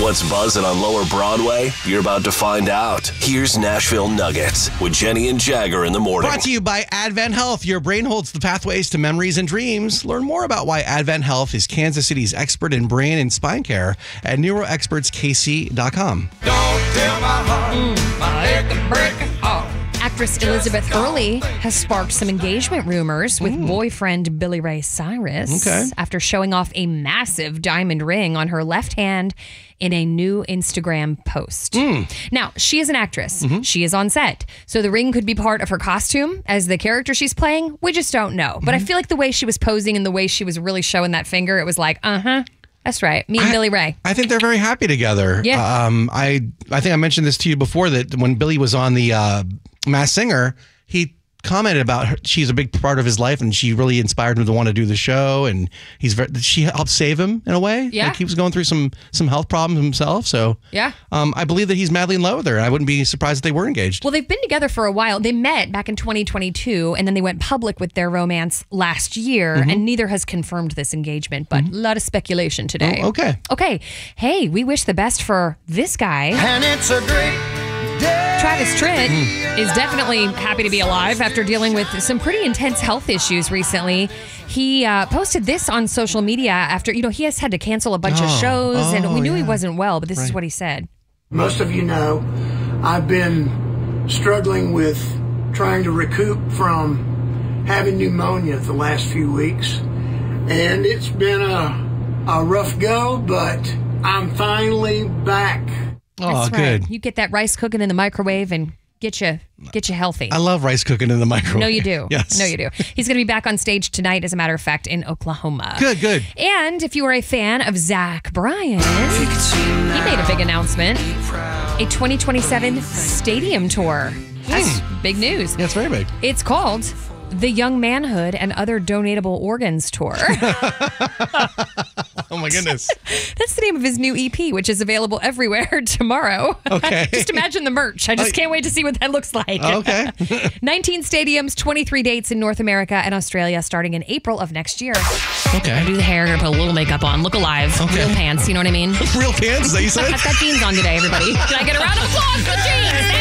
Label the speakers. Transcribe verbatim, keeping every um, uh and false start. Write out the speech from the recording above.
Speaker 1: What's buzzing on Lower Broadway? You're about to find out. Here's Nashville Nuggets with Jenny and Jagger in the morning.
Speaker 2: Brought to you by Advent Health. Your brain holds the pathways to memories and dreams. Learn more about why Advent Health is Kansas City's expert in brain and spine care at neuro experts k c dot com.
Speaker 3: Don't tell my heart, mm. my head can break it heart.
Speaker 4: Actress Elizabeth Hurley has sparked some engagement rumors with
Speaker 2: Ooh.
Speaker 4: boyfriend Billy Ray Cyrus
Speaker 2: Okay.
Speaker 4: after showing off a massive diamond ring on her left hand in a new Instagram post.
Speaker 2: Mm.
Speaker 4: Now, she is an actress.
Speaker 2: Mm-hmm.
Speaker 4: She is on set. So the ring could be part of her costume as the character she's playing. We just don't know. But
Speaker 2: Mm-hmm.
Speaker 4: I feel like the way she was posing and the way she was really showing that finger, it was like, uh-huh. That's right. Me and
Speaker 2: I,
Speaker 4: Billy Ray.
Speaker 2: I think they're very happy together.
Speaker 4: Yeah.
Speaker 2: Um, I I think I mentioned this to you before that when Billy was on the uh, Masked Singer, he commented about her. She's a big part of his life, and she really inspired him to want to do the show. And he's very, she helped save him in a way.
Speaker 4: Yeah.
Speaker 2: Like he was going through some some health problems himself. So
Speaker 4: Yeah.
Speaker 2: um, I believe that he's madly in love with her, and I wouldn't be surprised if they were engaged.
Speaker 4: Well, they've been together for a while. They met back in twenty twenty-two, and then they went public with their romance last year,
Speaker 2: Mm-hmm.
Speaker 4: and neither has confirmed this engagement, but a lot of speculation today.
Speaker 2: Oh, okay.
Speaker 4: Okay. Hey, we wish the best for this guy.
Speaker 3: And it's a great day.
Speaker 4: Travis Tritt is definitely happy to be alive after dealing with some pretty intense health issues recently. He uh, posted this on social media after, you know, he has had to cancel a bunch of
Speaker 2: Oh.
Speaker 4: shows, and
Speaker 2: Oh,
Speaker 4: we knew he
Speaker 2: yeah.
Speaker 4: wasn't well, but this is
Speaker 2: Right.
Speaker 4: what he said.
Speaker 5: Most of you know I've been struggling with trying to recoup from having pneumonia the last few weeks. And it's been a, a rough go, but I'm finally back.
Speaker 2: Oh,
Speaker 4: That's
Speaker 2: good.
Speaker 4: right. You get that rice cooking in the microwave and get you get you healthy.
Speaker 2: I love rice cooking in the microwave.
Speaker 4: No, you do.
Speaker 2: Yes.
Speaker 4: No, you do. He's going to be back on stage tonight, as a matter of fact, in Oklahoma.
Speaker 2: Good, good.
Speaker 4: And if you are a fan of Zach Bryan, he made a big announcement. A twenty twenty-seven stadium tour. That's big news.
Speaker 2: Yeah, it's very big.
Speaker 4: It's called the Young Manhood and Other Donatable Organs Tour.
Speaker 2: Oh, my goodness.
Speaker 4: That's the name of his new E P, which is available everywhere tomorrow.
Speaker 2: Okay.
Speaker 4: Just imagine the merch. I just
Speaker 2: Oh.
Speaker 4: can't wait to see what that looks like.
Speaker 2: Okay.
Speaker 4: nineteen stadiums, twenty-three dates in North America and Australia starting in April of next year.
Speaker 2: Okay.
Speaker 4: Do the hair, gonna put a little makeup on, look alive,
Speaker 2: Okay.
Speaker 4: real pants, you know what I mean?
Speaker 2: Real pants, is that you said?
Speaker 4: I've got jeans on today, everybody. Can I get a round of applause for jeans?